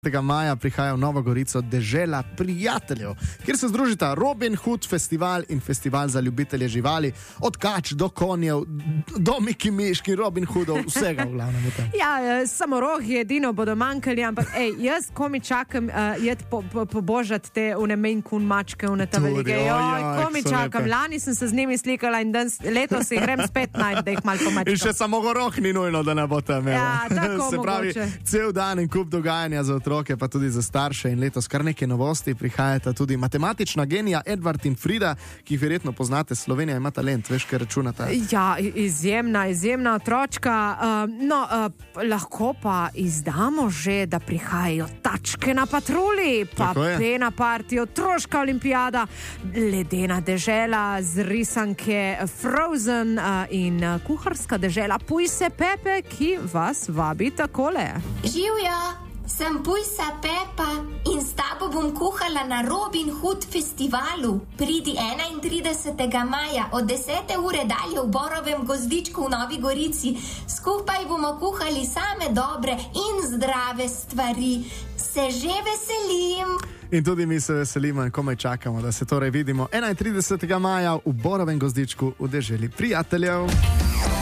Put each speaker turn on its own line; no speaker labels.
Maja prihaja v Novo Gorico dežela prijateljev, kjer se združita Robin Hood festival in festival za ljubitelje živali, od kač do konjev, do Miki Miški, Robin Hoodov, vsega v glavnem.
Ja, samo rohi edino bodo manjkali, ampak jaz komi čakam pobožati te unemenkun mačke, uneta velike. Komi čakam, lani sem se z njimi slikala in letos si grem spet najti, da jih malo pomačkam.
In še samo roh ni nujno, da ne bo tam imel.
Ja, tako
se pravi,
mogoče.
Cel dan in kup dogajanja za otroke, pa tudi za starše, in letos kar neke novosti. Prihajata tudi matematična genija Edvard in Frida, ki jih verjetno poznate. Slovenija ima talent, veš, kaj računata.
Ja, izjemna otročka. Lahko pa izdamo že, da prihajajo tačke na patruli, pa pena party, otroška olimpijada, ledena dežela z risanke Frozen in kuharska dežela Pujse Pepe, ki vas vabi takole.
Živjo! Sem Pujsa Pepa in s tabo bom kuhala na Robin Hood festivalu. Pridi 31. maja od 10. ure dalje v Borovem gozdičku v Novi Gorici. Skupaj bomo kuhali same dobre in zdrave stvari. Se že veselim.
In tudi mi se veselimo in komaj čakamo, da se torej vidimo 31. maja v Borovem gozdičku v deželi prijateljev.